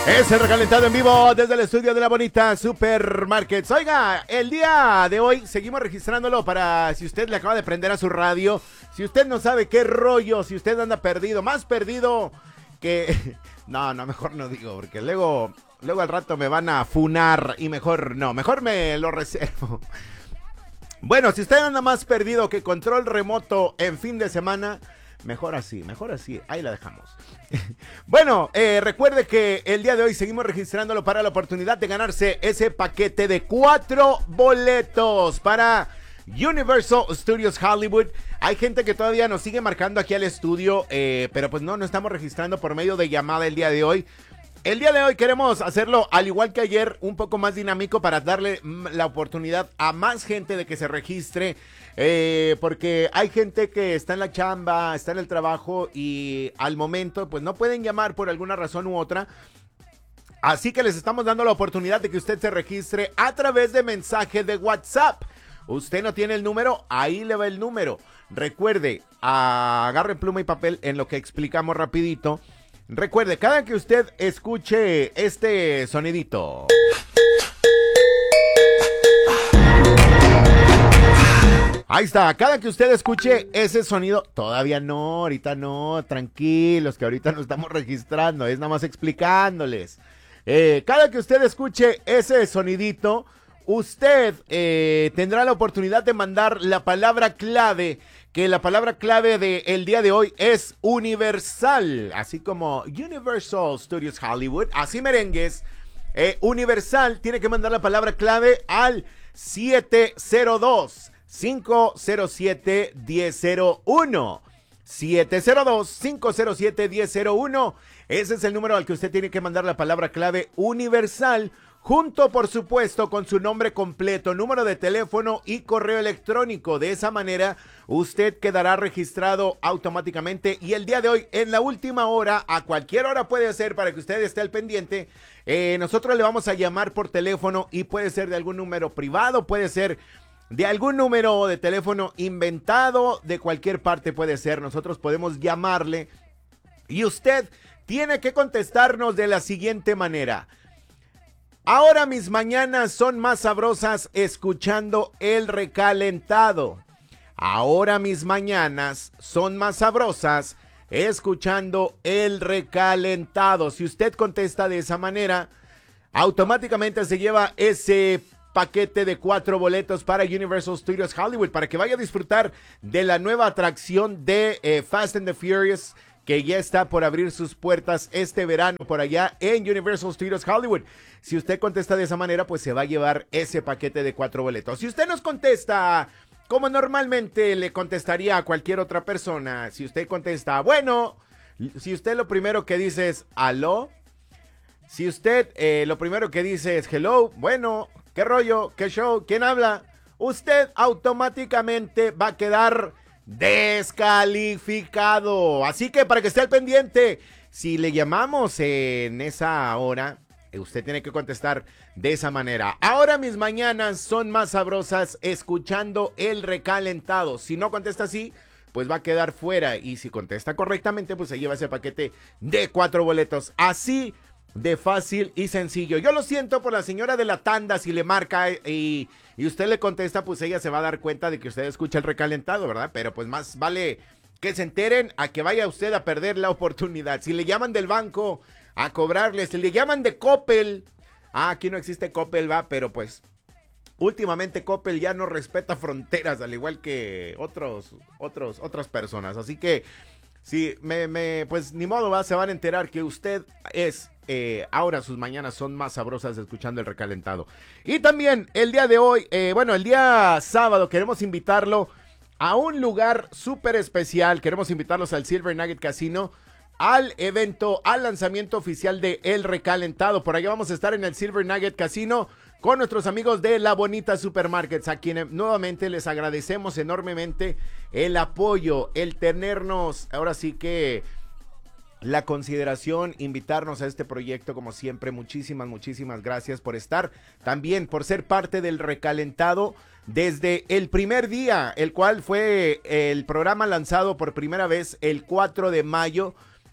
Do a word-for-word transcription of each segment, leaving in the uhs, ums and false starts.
Es el recalentado en vivo desde el estudio de La Bonita Supermarkets. Oiga, el día de hoy seguimos registrándolo para si usted le acaba de prender a su radio, si usted no sabe qué rollo, si usted anda perdido, más perdido que... No, no, mejor no digo, porque luego, luego al rato me van a funar y mejor no, mejor me lo reservo. Bueno, si usted anda más perdido que control remoto en fin de semana... Mejor así, mejor así, ahí la dejamos. Bueno, eh, recuerde que el día de hoy seguimos registrándolo para la oportunidad de ganarse ese paquete de cuatro boletos para Universal Studios Hollywood. Hay gente que todavía nos sigue marcando aquí al estudio, eh, pero pues no, no estamos registrando por medio de llamada el día de hoy. El día de hoy queremos hacerlo, al igual que ayer, un poco más dinámico para darle la oportunidad a más gente de que se registre, eh, porque hay gente que está en la chamba, está en el trabajo y al momento pues no pueden llamar por alguna razón u otra. Así que les estamos dando la oportunidad de que usted se registre a través de mensaje de WhatsApp. Usted no tiene el número, ahí le va el número. Recuerde, agarre pluma y papel en lo que explicamos rapidito. Recuerde, cada que usted escuche este sonidito, ahí está, cada que usted escuche ese sonido, todavía no, ahorita no, tranquilos, que ahorita no estamos registrando, es nada más explicándoles. Eh, cada que usted escuche ese sonidito, usted eh, tendrá la oportunidad de mandar la palabra clave, que la palabra clave del día de hoy es Universal, así como Universal Studios Hollywood, así merengues. eh, Universal tiene que mandar la palabra clave al siete cero dos, cinco cero siete, uno cero cero uno. siete cero dos, cinco cero siete, uno cero cero uno. Ese es el número al que usted tiene que mandar la palabra clave Universal, junto, por supuesto, con su nombre completo, número de teléfono y correo electrónico. De esa manera, usted quedará registrado automáticamente. Y el día de hoy, en la última hora, a cualquier hora puede ser para que usted esté al pendiente, eh, nosotros le vamos a llamar por teléfono y puede ser de algún número privado, puede ser de algún número de teléfono inventado, de cualquier parte puede ser. Nosotros podemos llamarle y usted tiene que contestarnos de la siguiente manera. Ahora mis mañanas son más sabrosas escuchando el recalentado. Ahora mis mañanas son más sabrosas escuchando el recalentado. Si usted contesta de esa manera, automáticamente se lleva ese paquete de cuatro boletos para Universal Studios Hollywood, para que vaya a disfrutar de la nueva atracción de eh, Fast and the Furious, que ya está por abrir sus puertas este verano por allá en Universal Studios Hollywood. Si usted contesta de esa manera, pues se va a llevar ese paquete de cuatro boletos. Si usted nos contesta como normalmente le contestaría a cualquier otra persona, si usted contesta, bueno, si usted lo primero que dice es aló, si usted eh, lo primero que dice es hello, bueno, qué rollo, qué show, quién habla, usted automáticamente va a quedar descalificado. Así que para que esté al pendiente, si le llamamos en esa hora, usted tiene que contestar de esa manera. Ahora mis mañanas son más sabrosas escuchando el recalentado. Si no contesta así, pues va a quedar fuera. Y si contesta correctamente, pues se lleva ese paquete de cuatro boletos. Así de fácil y sencillo. Yo lo siento por la señora de la tanda, si le marca y, y usted le contesta, pues ella se va a dar cuenta de que usted escucha el recalentado, ¿verdad? Pero pues más vale que se enteren a que vaya usted a perder la oportunidad. Si le llaman del banco a cobrarle, si le llaman de Coppel, ah, aquí no existe Coppel, va, pero pues últimamente Coppel ya no respeta fronteras, al igual que otros, otros, otras personas. Así que sí, me, me, pues ni modo, va, se van a enterar que usted es, eh, ahora sus mañanas son más sabrosas escuchando el recalentado. Y también el día de hoy, eh, bueno, el día sábado queremos invitarlo a un lugar súper especial. Queremos invitarlos al Silver Nugget Casino, al evento, al lanzamiento oficial de El Recalentado. Por allá vamos a estar en el Silver Nugget Casino con nuestros amigos de La Bonita Supermarkets, a quienes nuevamente les agradecemos enormemente el apoyo, el tenernos, ahora sí que la consideración, invitarnos a este proyecto como siempre. Muchísimas, muchísimas gracias por estar, también por ser parte del Recalentado desde el primer día, el cual fue el programa lanzado por primera vez el cuatro de mayo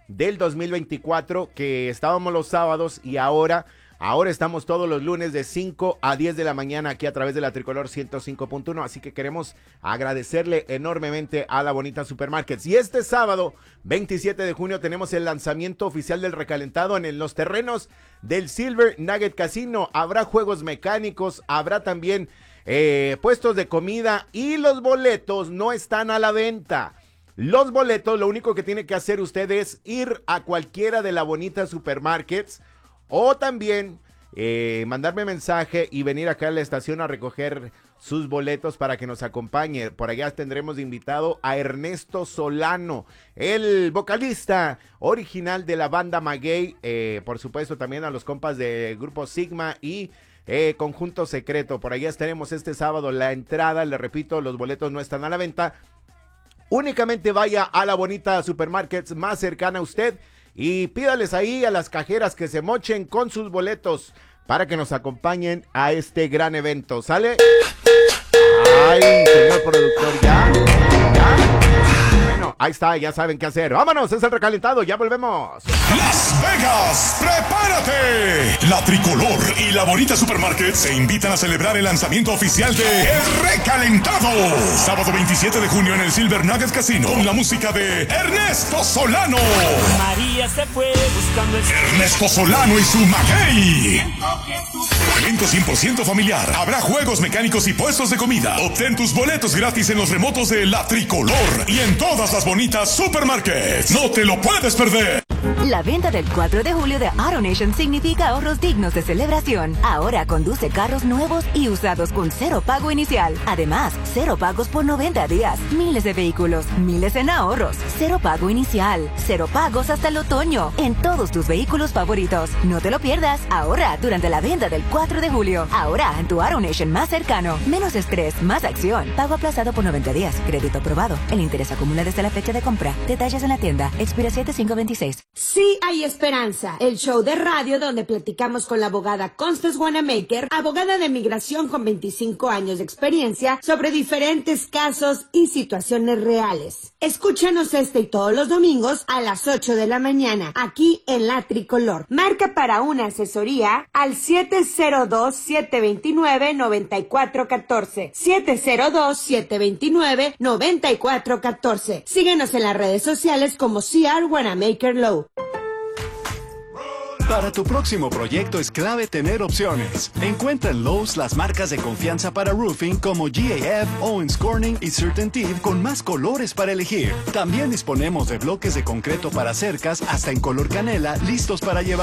del dos mil veinticuatro, que estábamos los sábados y ahora, ahora estamos todos los lunes de cinco a diez de la mañana aquí a través de la Tricolor ciento cinco punto uno, así que queremos agradecerle enormemente a La Bonita Supermarkets. Y este sábado, veintisiete de junio, tenemos el lanzamiento oficial del recalentado en los terrenos del Silver Nugget Casino. Habrá juegos mecánicos, habrá también eh, puestos de comida y los boletos no están a la venta. Los boletos, lo único que tiene que hacer usted es ir a cualquiera de La Bonita Supermarkets o también eh, mandarme mensaje y venir acá a la estación a recoger sus boletos para que nos acompañe. Por allá tendremos de invitado a Ernesto Solano, el vocalista original de la banda Maguey, eh, por supuesto también a los compas del grupo Sigma y eh, Conjunto Secreto. Por allá estaremos este sábado. La entrada, le repito, los boletos no están a la venta. Únicamente vaya a La Bonita Supermarkets más cercana a usted y pídales ahí a las cajeras que se mochen con sus boletos para que nos acompañen a este gran evento. ¿Sale? Ay, señor productor, ¿ya? ¿Ya? Bueno, ahí está, ya saben qué hacer. ¡Vámonos! Es el recalentado, ya volvemos. Las Vegas, prepárate. La Tricolor y La Bonita Supermarket se invitan a celebrar el lanzamiento oficial de El Recalentado. Sábado veintisiete de junio en el Silver Nugget Casino con la música de Ernesto Solano. María se fue buscando el... Ernesto Solano y su Maguey. Evento cien por ciento familiar. Habrá juegos mecánicos y puestos de comida. Obtén tus boletos gratis en los remotos de La Tricolor y en todas las bonitas supermarkets. No te lo puedes perder. La venta del cuatro de julio de AutoNation significa ahorros dignos de celebración. Ahora conduce carros nuevos y usados con cero pago inicial. Además, cero pagos por noventa días. Miles de vehículos, miles en ahorros. Cero pago inicial. Cero pagos hasta el otoño en todos tus vehículos favoritos. No te lo pierdas. Ahorra durante la venta del cuatro de julio. Ahora en tu AutoNation más cercano. Menos estrés, más acción. Pago aplazado por noventa días. Crédito aprobado. El interés acumula desde la fecha de compra. Detalles en la tienda. Expira siete cinco veintiséis. Sí hay esperanza, el show de radio donde platicamos con la abogada Constance Wanamaker, abogada de migración con veinticinco años de experiencia sobre diferentes casos y situaciones reales. Escúchanos este y todos los domingos a las ocho de la mañana, aquí en La Tricolor. Marca para una asesoría al siete cero dos, siete dos nueve, nueve cuatro uno cuatro, siete cero dos, siete dos nueve, nueve cuatro uno cuatro. Síguenos en las redes sociales como C R Wanamaker Law. Para tu próximo proyecto es clave tener opciones. Encuentra en Lowe's las marcas de confianza para roofing como G A F, Owens Corning y CertainTeed con más colores para elegir. También disponemos de bloques de concreto para cercas hasta en color canela listos para llevar.